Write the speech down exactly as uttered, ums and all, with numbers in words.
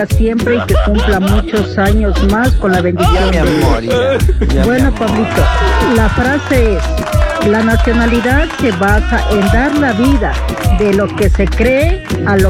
siempre y que cumpla muchos años más con la bendición Ya, mi de amor, Dios. ya, ya, Bueno, mi amor. Pablito, la frase es: la nacionalidad se basa en dar la vida de lo que se cree a lo